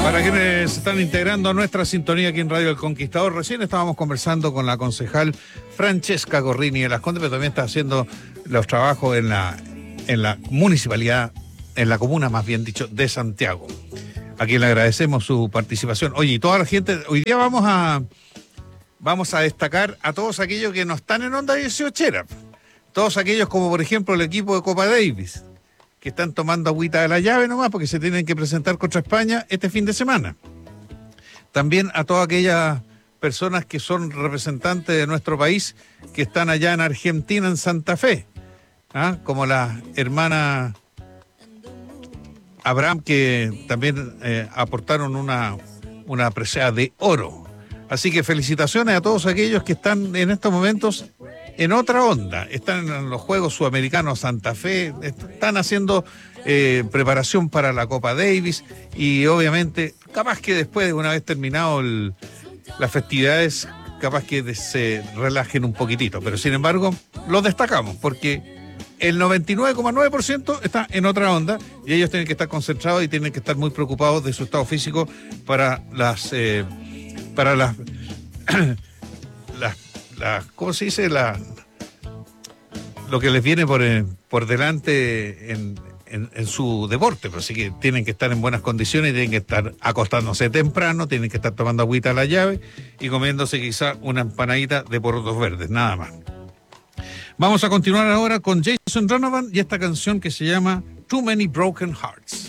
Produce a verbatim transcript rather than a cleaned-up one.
Para quienes se están integrando a nuestra sintonía aquí en Radio El Conquistador, recién estábamos conversando con la concejal Francesca Gorrini de Las Condes, pero también está haciendo los trabajos en la, en la municipalidad, en la comuna más bien dicho, de Santiago, a quien le agradecemos su participación. Oye, y toda la gente, hoy día vamos a, vamos a destacar a todos aquellos que no están en Onda dieciochera, todos aquellos como por ejemplo el equipo de Copa Davis, que están tomando agüita de la llave nomás porque se tienen que presentar contra España este fin de semana. También a todas aquellas personas que son representantes de nuestro país, que están allá en Argentina, en Santa Fe, ¿ah? Como la hermana Abraham, que también eh, aportaron una, una presea de oro. Así que felicitaciones a todos aquellos que están en estos momentos en otra onda. Están en los Juegos Sudamericanos Santa Fe, están haciendo eh, preparación para la Copa Davis y obviamente, capaz que después de una vez terminado el, las festividades, capaz que se relajen un poquitito. Pero sin embargo, los destacamos porque el noventa y nueve coma nueve por ciento está en otra onda y ellos tienen que estar concentrados y tienen que estar muy preocupados de su estado físico para las... Eh, para las... las La, ¿cómo se dice? La, lo que les viene por, por delante en, en, en su deporte. Así que tienen que estar en buenas condiciones, tienen que estar acostándose temprano, tienen que estar tomando agüita a la llave y comiéndose quizá una empanadita de porotos verdes, nada más. Vamos a continuar ahora con Jason Donovan y esta canción que se llama Too Many Broken Hearts.